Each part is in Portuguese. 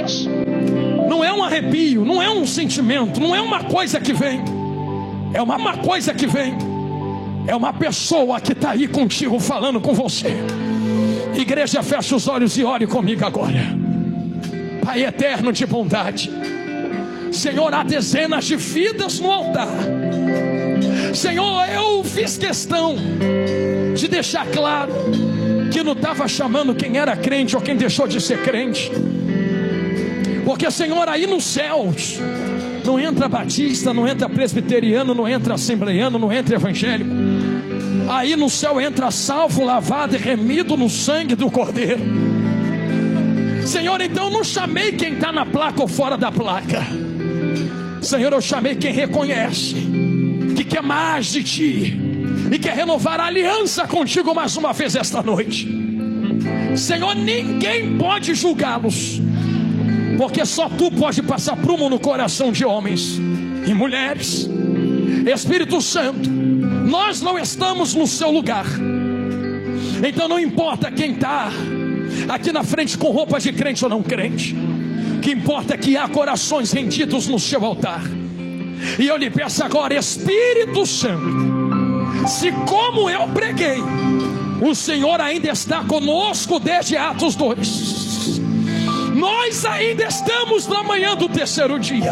certeza. Não é um arrepio, não é um sentimento, não é uma coisa que vem. É uma coisa que vem. É uma pessoa que está aí contigo falando com você. Igreja, fecha os olhos e ore comigo agora. Pai eterno de bondade, Senhor, há dezenas de vidas no altar. Senhor, eu fiz questão de deixar claro que não estava chamando quem era crente ou quem deixou de ser crente, porque, Senhor, aí nos céus não entra batista, não entra presbiteriano, não entra assembleiano, não entra evangélico. Aí no céu entra salvo, lavado e remido no sangue do Cordeiro. Senhor, então eu não chamei quem está na placa ou fora da placa. Senhor, eu chamei quem reconhece que quer mais de Ti e quer renovar a aliança contigo mais uma vez esta noite. Senhor, ninguém pode julgá-los, porque só Tu pode passar prumo no coração de homens e mulheres. Espírito Santo, nós não estamos no Seu lugar. Então não importa quem está aqui na frente com roupa de crente ou não crente. O que importa é que há corações rendidos no Seu altar. E eu lhe peço agora, Espírito Santo, se como eu preguei, o Senhor ainda está conosco desde Atos 2, nós ainda estamos na manhã do terceiro dia.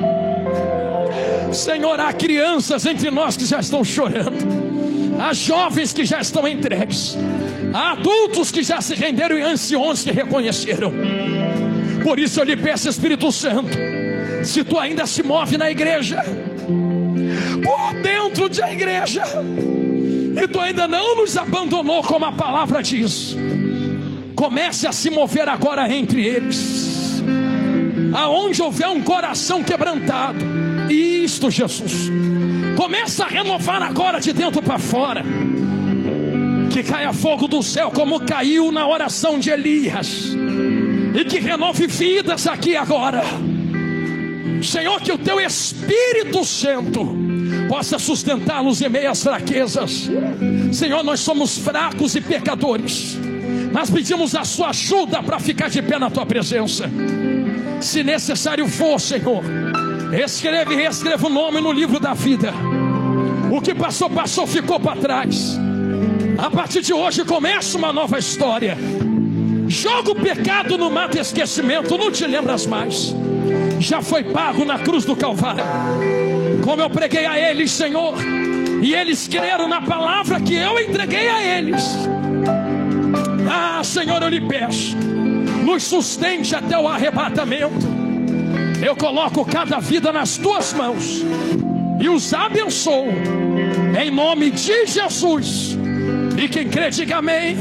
Senhor, há crianças entre nós que já estão chorando, há jovens que já estão entregues, há adultos que já se renderam e anciões que reconheceram. Por isso eu lhe peço, Espírito Santo, se Tu ainda se move na igreja, por dentro da igreja, e Tu ainda não nos abandonou, como a palavra diz, comece a se mover agora entre eles. Aonde houver um coração quebrantado, isto, Jesus, começa a renovar agora de dentro para fora. Que caia fogo do céu como caiu na oração de Elias, e que renove vidas aqui agora. Senhor, que o Teu Espírito Santo possa sustentá-los em meio às fraquezas. Senhor, nós somos fracos e pecadores, nós pedimos a Sua ajuda para ficar de pé na Tua presença. Se necessário for, Senhor, escreve e reescreva o nome no livro da vida. O que passou, passou, ficou para trás. A partir de hoje começa uma nova história. Joga o pecado no mar do esquecimento, não te lembras mais. Já foi pago na cruz do Calvário. Como eu preguei a eles, Senhor, e eles creram na palavra que eu entreguei a eles. Ah, Senhor, eu lhe peço, nos sustente até o arrebatamento. Eu coloco cada vida nas Tuas mãos e os abençoo em nome de Jesus. E quem crê, diga amém.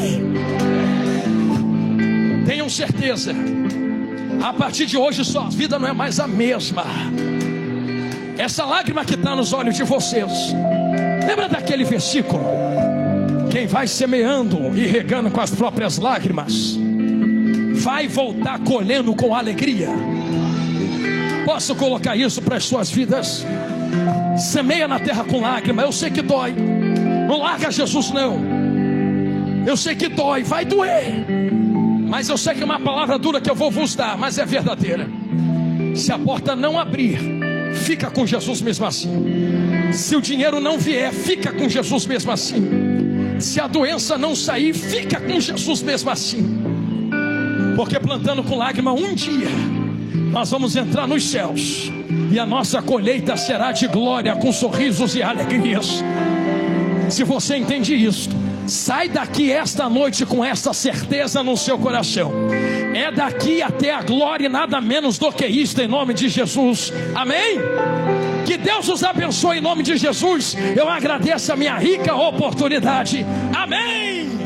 Tenham certeza, a partir de hoje sua vida não é mais a mesma. Essa lágrima que está nos olhos de vocês, lembra daquele versículo? Quem vai semeando e regando com as próprias lágrimas, vai voltar colhendo com alegria. Posso colocar isso para as suas vidas? Semeia na terra com lágrima. Eu sei que dói, não larga Jesus não. Eu sei que dói, vai doer, mas eu sei que é uma palavra dura que eu vou vos dar, mas é verdadeira. Se a porta não abrir, fica com Jesus mesmo assim. Se o dinheiro não vier, fica com Jesus mesmo assim. Se a doença não sair, fica com Jesus mesmo assim. Porque plantando com lágrima, um dia nós vamos entrar nos céus, e a nossa colheita será de glória, com sorrisos e alegrias. Se você entende isso, sai daqui esta noite com essa certeza no seu coração. É daqui até a glória e nada menos do que isto, em nome de Jesus. Amém? Que Deus os abençoe em nome de Jesus. Eu agradeço a minha rica oportunidade. Amém.